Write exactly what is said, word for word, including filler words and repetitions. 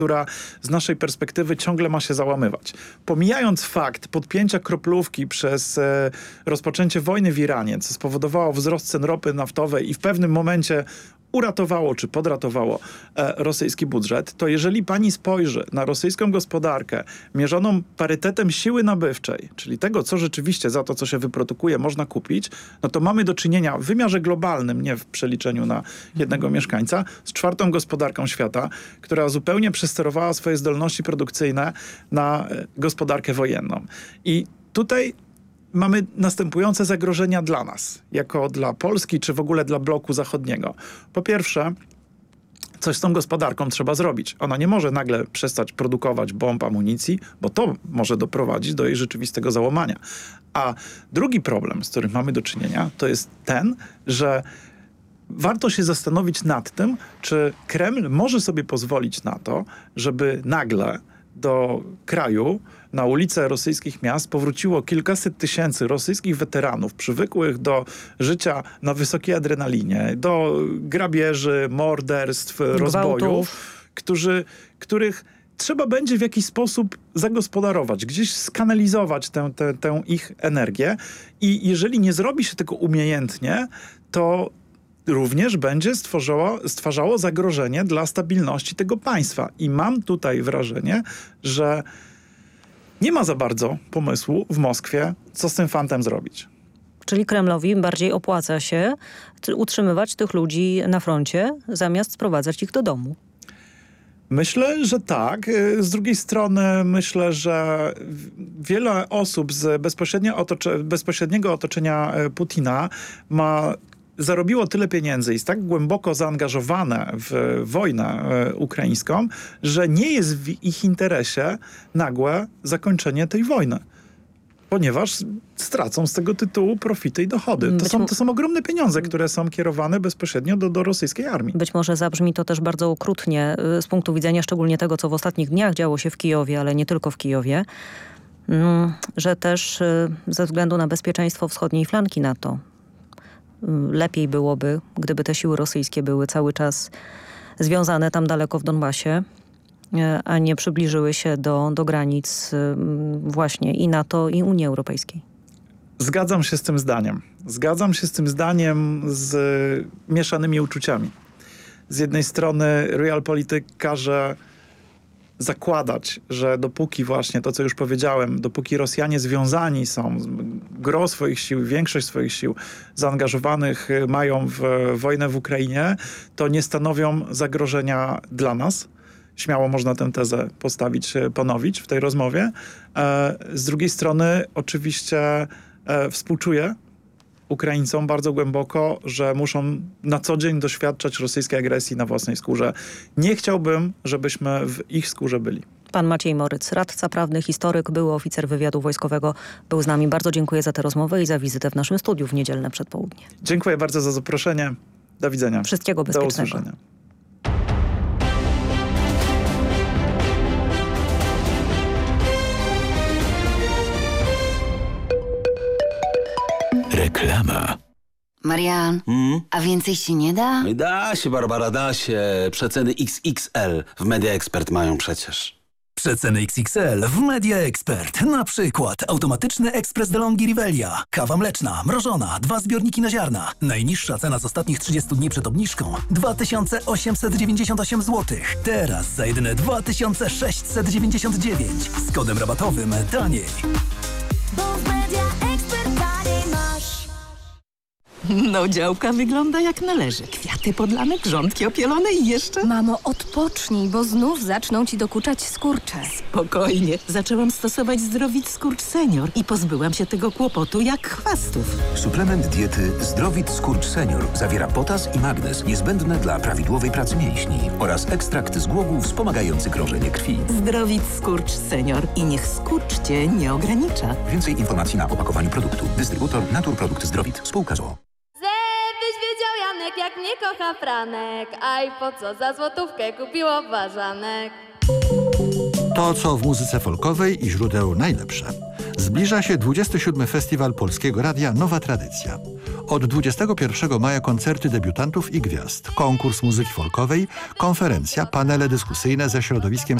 która z naszej perspektywy ciągle ma się załamywać. Pomijając fakt podpięcia kroplówki przez e, rozpoczęcie wojny w Iranie, co spowodowało wzrost cen ropy naftowej i w pewnym momencie uratowało czy podratowało e, rosyjski budżet, to jeżeli pani spojrzy na rosyjską gospodarkę mierzoną parytetem siły nabywczej, czyli tego, co rzeczywiście za to, co się wyprodukuje, można kupić, no to mamy do czynienia w wymiarze globalnym, nie w przeliczeniu na jednego mhm. mieszkańca, z czwartą gospodarką świata, która zupełnie przesterowała swoje zdolności produkcyjne na e, gospodarkę wojenną. I tutaj mamy następujące zagrożenia dla nas, jako dla Polski, czy w ogóle dla bloku zachodniego. Po pierwsze, coś z tą gospodarką trzeba zrobić. Ona nie może nagle przestać produkować bomb, amunicji, bo to może doprowadzić do jej rzeczywistego załamania. A drugi problem, z którym mamy do czynienia, to jest ten, że warto się zastanowić nad tym, czy Kreml może sobie pozwolić na to, żeby nagle do kraju, na ulice rosyjskich miast powróciło kilkaset tysięcy rosyjskich weteranów przywykłych do życia na wysokiej adrenalinie, do grabieży, morderstw, rozbojów, którzy, których trzeba będzie w jakiś sposób zagospodarować, gdzieś skanalizować tę, tę, tę ich energię i jeżeli nie zrobi się tego umiejętnie, to również będzie stworzyło, stwarzało zagrożenie dla stabilności tego państwa. I mam tutaj wrażenie, że nie ma za bardzo pomysłu w Moskwie, co z tym fantem zrobić. Czyli Kremlowi bardziej opłaca się utrzymywać tych ludzi na froncie, zamiast sprowadzać ich do domu. Myślę, że tak. Z drugiej strony myślę, że wiele osób z bezpośrednio otocze- bezpośredniego otoczenia Putina ma zarobiło tyle pieniędzy i jest tak głęboko zaangażowane w wojnę e, ukraińską, że nie jest w ich interesie nagłe zakończenie tej wojny. Ponieważ stracą z tego tytułu profity i dochody. To są, to są ogromne pieniądze, które są kierowane bezpośrednio do, do rosyjskiej armii. Być może zabrzmi to też bardzo okrutnie z punktu widzenia szczególnie tego, co w ostatnich dniach działo się w Kijowie, ale nie tylko w Kijowie, że też ze względu na bezpieczeństwo wschodniej flanki NATO lepiej byłoby, gdyby te siły rosyjskie były cały czas związane tam daleko w Donbasie, a nie przybliżyły się do, do granic właśnie i NATO, i Unii Europejskiej. Zgadzam się z tym zdaniem. Zgadzam się z tym zdaniem z mieszanymi uczuciami. Z jednej strony realpolitik każe zakładać, że dopóki właśnie to, co już powiedziałem, dopóki Rosjanie związani są, gro swoich sił, większość swoich sił zaangażowanych mają w wojnę w Ukrainie, to nie stanowią zagrożenia dla nas. Śmiało można tę tezę postawić, ponowić w tej rozmowie. Z drugiej strony oczywiście współczuję Ukraińcom bardzo głęboko, że muszą na co dzień doświadczać rosyjskiej agresji na własnej skórze. Nie chciałbym, żebyśmy w ich skórze byli. Pan Maciej Moryc, radca prawny, historyk, były oficer wywiadu wojskowego, był z nami. Bardzo dziękuję za tę rozmowę i za wizytę w naszym studiu w niedzielne przedpołudnie. Dziękuję bardzo za zaproszenie. Do widzenia. Wszystkiego bezpiecznego. Do usłyszenia. Reklama. Marian, Hmm? a więcej się nie da? Da się, Barbara, da się. Przeceny X X L w Media Expert mają przecież. Przeceny X X L w Media Expert. Na przykład automatyczny ekspres DeLonghi Rivelia. Kawa mleczna, mrożona, dwa zbiorniki na ziarna. Najniższa cena z ostatnich trzydziestu dni przed obniżką dwa tysiące osiemset dziewięćdziesiąt osiem złotych. Teraz za jedyne dwa tysiące sześćset dziewięćdziesiąt dziewięć. Z kodem rabatowym taniej. Bo w Media Expert taniej masz. No, działka wygląda jak należy. Kwiaty podlane, grządki opielone i jeszcze... Mamo, odpocznij, bo znów zaczną ci dokuczać skurcze. Spokojnie. Zaczęłam stosować Zdrowit Skurcz Senior i pozbyłam się tego kłopotu jak chwastów. Suplement diety Zdrowit Skurcz Senior zawiera potas i magnez niezbędne dla prawidłowej pracy mięśni oraz ekstrakt z głogów wspomagający krążenie krwi. Zdrowit Skurcz Senior i niech skurcz cię nie ogranicza. Więcej informacji na opakowaniu produktu. Dystrybutor Naturprodukt Zdrowit. Spółka z o o. Żebyś wiedział, Janek, jak mnie kocha Franek. Aj, po co za złotówkę kupiło ważanek? To, co w muzyce folkowej i źródeł najlepsze. Zbliża się dwudziesty siódmy Festiwal Polskiego Radia Nowa Tradycja. Od dwudziestego pierwszego maja koncerty debiutantów i gwiazd, konkurs muzyki folkowej, konferencja, panele dyskusyjne ze środowiskiem